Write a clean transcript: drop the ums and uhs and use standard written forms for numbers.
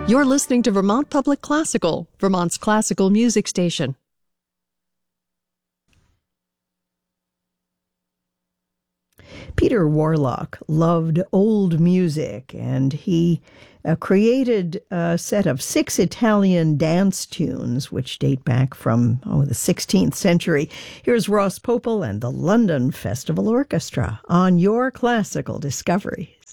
You're listening to Vermont Public Classical, Vermont's classical music station. Peter Warlock loved old music, and he created a set of 6 Italian dance tunes, which date back from the 16th century. Here's Ross Popel and the London Festival Orchestra on Your Classical Discoveries.